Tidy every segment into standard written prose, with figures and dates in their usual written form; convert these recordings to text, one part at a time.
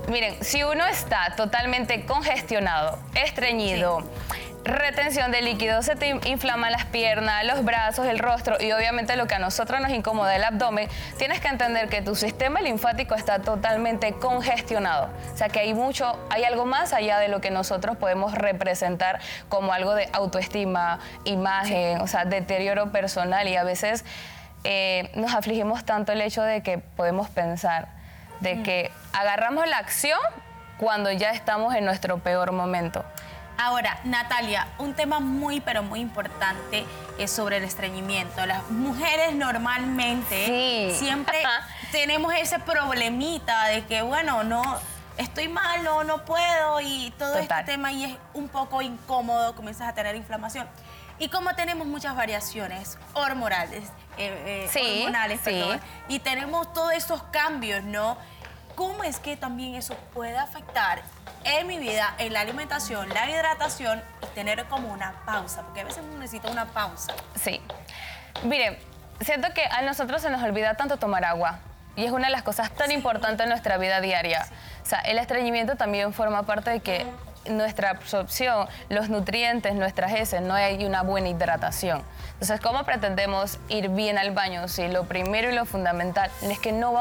Miren, si uno está totalmente congestionado, estreñido, retención de líquidos, se te inflaman las piernas, los brazos, el rostro y obviamente lo que a nosotros nos incomoda, el abdomen, tienes que entender que tu sistema linfático está totalmente congestionado. O sea que hay algo más allá de lo que nosotros podemos representar como algo de autoestima, imagen, o sea, deterioro personal, y a veces nos afligimos tanto el hecho de que podemos pensar de que agarramos la acción cuando ya estamos en nuestro peor momento. Ahora, Natalia, un tema muy, pero muy importante es sobre el estreñimiento. Las mujeres normalmente siempre tenemos ese problemita de que, bueno, no, estoy mal, no puedo, y todo este tema, y es un poco incómodo, comienzas a tener inflamación. Y como tenemos muchas variaciones hormonales, perdón, y tenemos todos esos cambios, ¿no? ¿Cómo es que también eso puede afectar en mi vida, en la alimentación, la hidratación, y tener como una pausa? Porque a veces uno necesita una pausa. Sí. Miren, siento que a nosotros se nos olvida tanto tomar agua. Y es una de las cosas tan importantes en nuestra vida diaria. O sea, el estreñimiento también forma parte de que nuestra absorción, los nutrientes, nuestras heces, no hay una buena hidratación. Entonces, ¿cómo pretendemos ir bien al baño si lo primero y lo fundamental es que no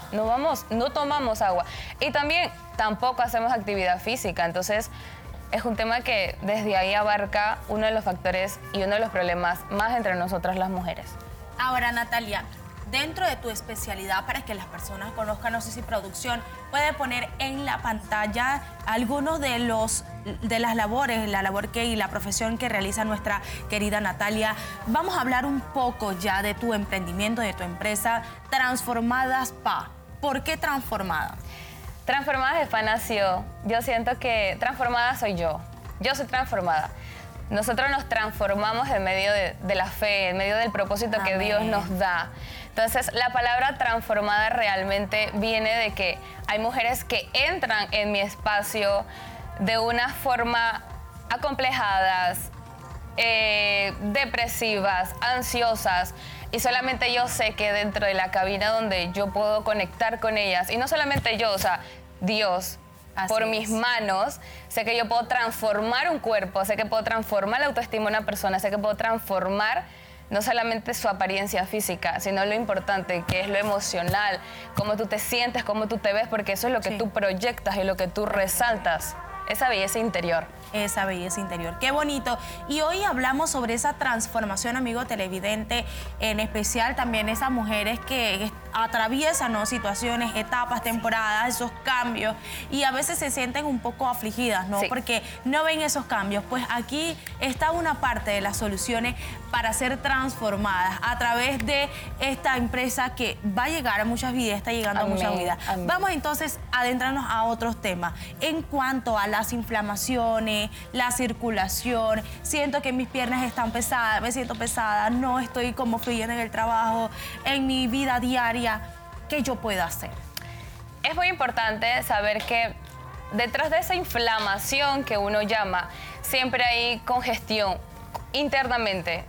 tomamos agua? Y también tampoco hacemos actividad física. Entonces, es un tema que desde ahí abarca uno de los factores y uno de los problemas más entre nosotras las mujeres. Ahora, Natalia, dentro de tu especialidad, para que las personas conozcan, no sé si producción puede poner en la pantalla algunos de las labores, la labor y la profesión que realiza nuestra querida Natalia. Vamos a hablar un poco ya de tu emprendimiento, de tu empresa, Transformadas PA. ¿Por qué Transformada? Transformadas PA nació, yo siento que transformada soy yo soy transformada. Nosotros nos transformamos en medio de la fe, en medio del propósito que Dios nos da. Entonces, la palabra transformada realmente viene de que hay mujeres que entran en mi espacio de una forma acomplejadas, depresivas, ansiosas, y solamente yo sé que dentro de la cabina donde yo puedo conectar con ellas, y no solamente yo, o sea, Dios, por mis manos, sé que yo puedo transformar un cuerpo, sé que puedo transformar la autoestima de una persona, sé que puedo transformar no solamente su apariencia física, sino lo importante que es lo emocional, cómo tú te sientes, cómo tú te ves, porque eso es lo que tú proyectas y lo que tú resaltas, esa belleza interior. Esa belleza interior. Qué bonito. Y hoy hablamos sobre esa transformación, amigo televidente, en especial también esas mujeres que atraviesan, ¿no?, situaciones, etapas, temporadas, esos cambios, y a veces se sienten un poco afligidas, ¿no? Porque no ven esos cambios. Pues aquí está una parte de las soluciones para ser transformadas a través de esta empresa que va a llegar a muchas vidas, está llegando a muchas vidas. Vamos entonces a adentrarnos a otros temas. En cuanto a las inflamaciones, la circulación, siento que mis piernas están pesadas, me siento pesada, no estoy como fluyendo en el trabajo, en mi vida diaria, ¿qué yo puedo hacer? Es muy importante saber que detrás de esa inflamación que uno llama, siempre hay congestión internamente.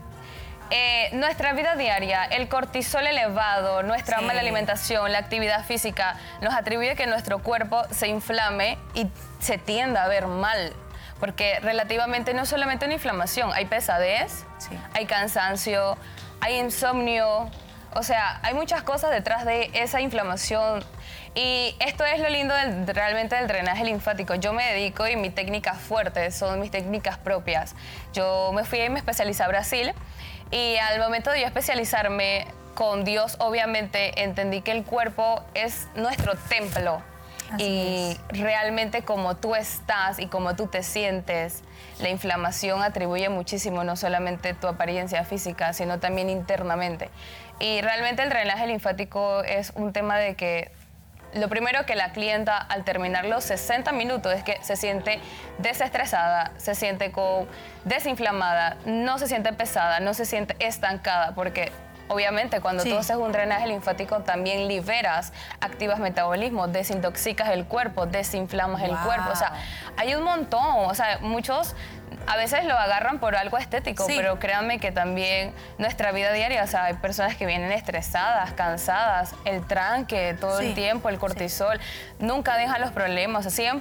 Nuestra vida diaria, el cortisol elevado, nuestra mala alimentación, la actividad física, nos atribuye que nuestro cuerpo se inflame y se tienda a ver mal. Porque relativamente no es solamente una inflamación, hay pesadez, hay cansancio, hay insomnio, o sea, hay muchas cosas detrás de esa inflamación. Y esto es lo lindo realmente del drenaje linfático. Yo me dedico, y mi técnica fuerte son mis técnicas propias. Yo me fui y me especialicé a Brasil, y al momento de yo especializarme con Dios, obviamente entendí que el cuerpo es nuestro templo. Y realmente como tú estás y como tú te sientes, la inflamación atribuye muchísimo, no solamente tu apariencia física, sino también internamente. Y realmente el drenaje linfático es un tema de que lo primero que la clienta al terminar los 60 minutos es que se siente desestresada, se siente desinflamada, no se siente pesada, no se siente estancada, porque obviamente, cuando tú haces un drenaje linfático también liberas, activas metabolismo, desintoxicas el cuerpo, desinflamas el cuerpo. O sea, hay un montón. O sea, muchos a veces lo agarran por algo estético, Sí. pero créanme que también nuestra vida diaria, o sea, hay personas que vienen estresadas, cansadas, el tranque todo Sí. el tiempo, el cortisol, nunca dejan los problemas, o sea, siempre